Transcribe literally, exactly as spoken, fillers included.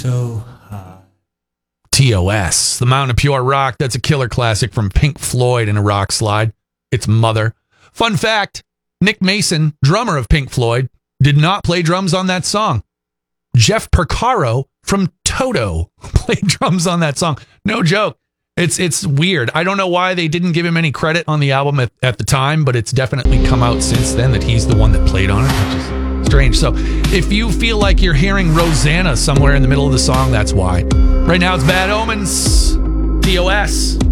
so high. T O S, The Mountain of Pure Rock. That's a killer classic from Pink Floyd in a rock slide. Its mother. Fun fact, Nick Mason, drummer of Pink Floyd, did not play drums on that song. Jeff Porcaro from Toto played drums on that song. No joke. It's it's weird. I don't know why they didn't give him any credit on the album at, at the time, but it's definitely come out since then that he's the one that played on it, which is strange. So if you feel like you're hearing Rosanna somewhere in the middle of the song, that's why. Right now it's Bad Omens, T O S.